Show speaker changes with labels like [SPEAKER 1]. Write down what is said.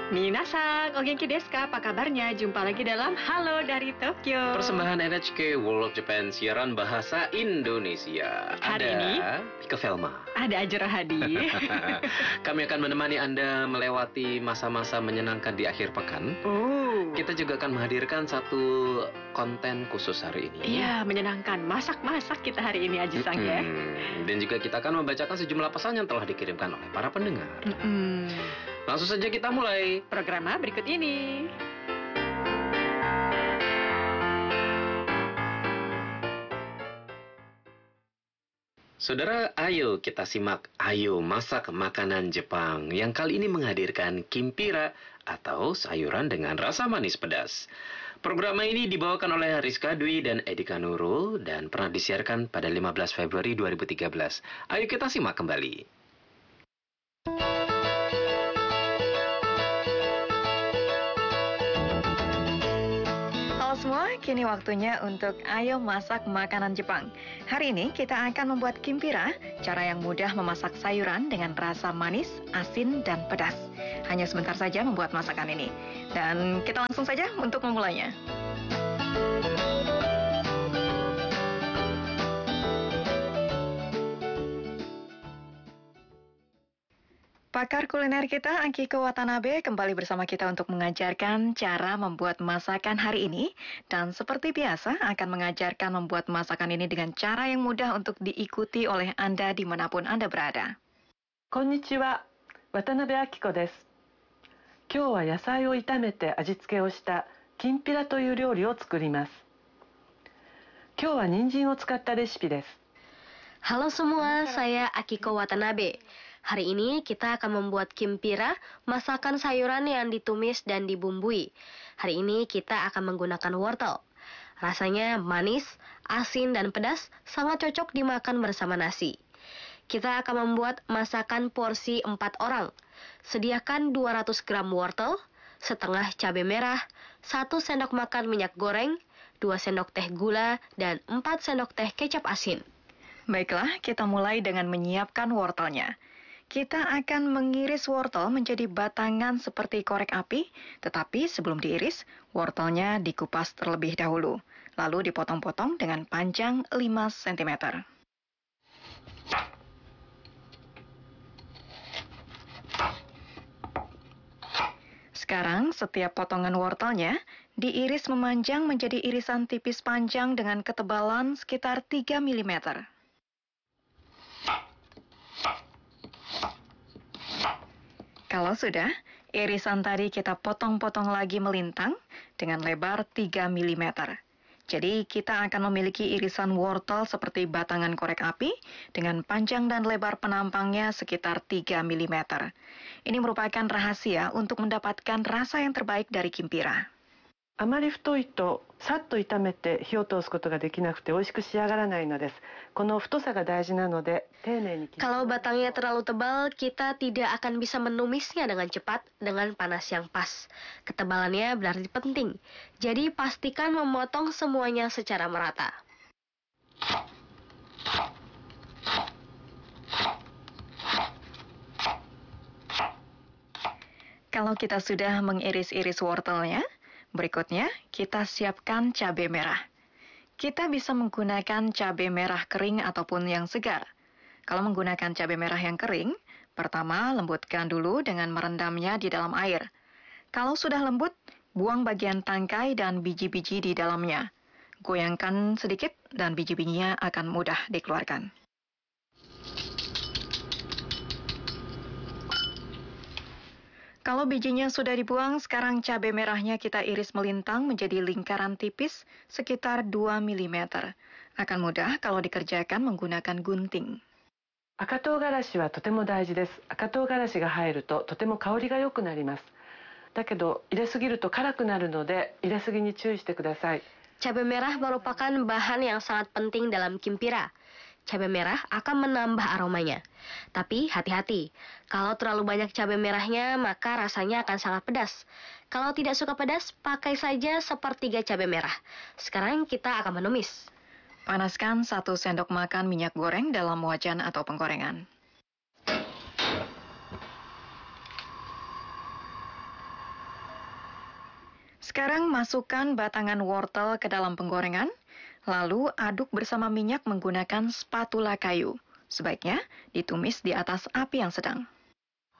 [SPEAKER 1] Minasan, o genki desu ka? Apa kabarnya? Jumpa lagi dalam Halo dari Tokyo.
[SPEAKER 2] Persembahan NHK World of Japan, siaran bahasa Indonesia.
[SPEAKER 1] Hari ini
[SPEAKER 2] Pika Velma.
[SPEAKER 1] ada Ajra Hadi.
[SPEAKER 2] Kami akan menemani Anda melewati masa-masa menyenangkan di akhir pekan. Kita juga akan menghadirkan satu konten khusus hari ini.
[SPEAKER 1] Iya, menyenangkan. Masak-masak kita hari ini, Aji Sang ya.
[SPEAKER 2] Dan juga kita akan membacakan sejumlah pesan yang telah dikirimkan oleh para pendengar. Langsung saja kita mulai
[SPEAKER 1] program berikut ini.
[SPEAKER 2] Saudara, ayo kita simak Ayo Masak Makanan Jepang yang kali ini menghadirkan kimpira atau sayuran dengan rasa manis pedas. Program ini dibawakan oleh Rizka Dwi dan Edika Nurul dan pernah disiarkan pada 15 Februari 2013. Ayo kita simak kembali.
[SPEAKER 3] Semua, kini waktunya untuk Ayo Masak Makanan Jepang. Hari ini kita akan membuat kimpira, cara yang mudah memasak sayuran dengan rasa manis, asin, dan pedas. Hanya sebentar saja membuat masakan ini. Dan kita langsung saja untuk memulainya. Pakar kuliner kita, Akiko Watanabe, kembali bersama kita untuk mengajarkan cara membuat masakan hari ini. Dan seperti biasa, akan mengajarkan membuat masakan ini dengan cara yang mudah untuk diikuti oleh Anda dimanapun Anda berada.
[SPEAKER 4] Konnichiwa, Watanabe Akiko desu. 今日は野菜を炒めて味付けをしたきんぴらという料理を作ります。今日は人参を使ったレシピです。
[SPEAKER 5] Halo semua, saya Akiko Watanabe. Hari ini kita akan membuat kimpira, masakan sayuran yang ditumis dan dibumbui. Hari ini kita akan menggunakan wortel. Rasanya manis, asin, dan pedas, sangat cocok dimakan bersama nasi. Kita akan membuat masakan porsi 4 orang. Sediakan 200 gram wortel, setengah cabai merah, 1 sendok makan minyak goreng, 2 sendok teh gula, dan 4 sendok teh kecap asin.
[SPEAKER 3] Baiklah, kita mulai dengan menyiapkan wortelnya. Kita akan mengiris wortel menjadi batangan seperti korek api, tetapi sebelum diiris, wortelnya dikupas terlebih dahulu, lalu dipotong-potong dengan panjang 5 cm. Sekarang, setiap potongan wortelnya diiris memanjang menjadi irisan tipis panjang dengan ketebalan sekitar 3 mm. Kalau sudah, irisan tadi kita potong-potong lagi melintang dengan lebar 3 mm. Jadi kita akan memiliki irisan wortel seperti batangan korek api dengan panjang dan lebar penampangnya sekitar 3 mm. Ini merupakan rahasia untuk mendapatkan rasa yang terbaik dari kimpira.
[SPEAKER 4] あまり太いとさっと炒めて火を通すことができなくて美味しく仕上がらないのです。この太さが大事なので丁寧に。
[SPEAKER 5] Kalau batangnya terlalu tebal, kita tidak akan bisa menumisnya dengan cepat dengan panas yang pas. Ketebalannya berarti penting. Jadi pastikan memotong semuanya secara merata.
[SPEAKER 3] Kalau kita sudah mengiris-iris wortelnya, berikutnya, kita siapkan cabai merah. Kita bisa menggunakan cabai merah kering ataupun yang segar. Kalau menggunakan cabai merah yang kering, pertama lembutkan dulu dengan merendamnya di dalam air. Kalau sudah lembut, buang bagian tangkai dan biji-biji di dalamnya. Goyangkan sedikit dan biji-bijinya akan mudah dikeluarkan. Kalau bijinya sudah dibuang, sekarang cabai merahnya kita iris melintang menjadi lingkaran tipis sekitar 2 mm. Akan mudah kalau dikerjakan menggunakan gunting.
[SPEAKER 4] 赤唐辛子はとても大事です。赤唐辛子が入るととても香りが良くなります。だけど入れすぎると辛くなるので入れすぎに注意してください。
[SPEAKER 5] Cabai merah merupakan bahan yang sangat penting dalam kimpira. Cabai merah akan menambah aromanya. Tapi hati-hati, kalau terlalu banyak cabai merahnya maka rasanya akan sangat pedas. Kalau tidak suka pedas, pakai saja sepertiga cabai merah. Sekarang kita akan menumis.
[SPEAKER 3] Panaskan 1 sendok makan minyak goreng dalam wajan atau penggorengan. Sekarang masukkan batangan wortel ke dalam penggorengan, lalu aduk bersama minyak menggunakan spatula kayu. Sebaiknya ditumis di atas api yang sedang.